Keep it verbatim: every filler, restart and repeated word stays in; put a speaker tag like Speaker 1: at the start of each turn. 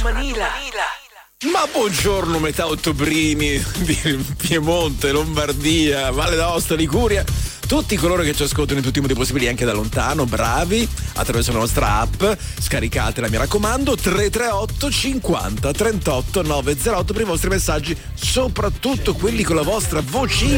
Speaker 1: Ma buongiorno metà ottobrini di Piemonte, Lombardia, Valle d'Aosta, Liguria, tutti coloro che ci ascoltano in tutti i modi possibili anche da lontano, bravi, attraverso la nostra app, scaricatela mi raccomando, tre tre otto cinquanta trentotto novecentotto per i vostri messaggi, soprattutto quelli con la vostra vocina.